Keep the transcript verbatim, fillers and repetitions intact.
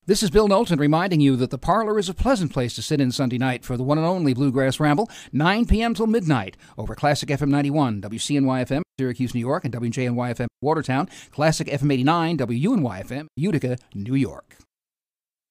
This is Bill Knowlton reminding you that the Parlor is a pleasant place to sit in Sunday night for the one and only Bluegrass Ramble, nine p.m. till midnight, over Classic F M ninety-one, W C N Y F M, Syracuse, New York, and W J N Y F M, Watertown, Classic F M eighty-nine, W U N Y F M, Utica, New York.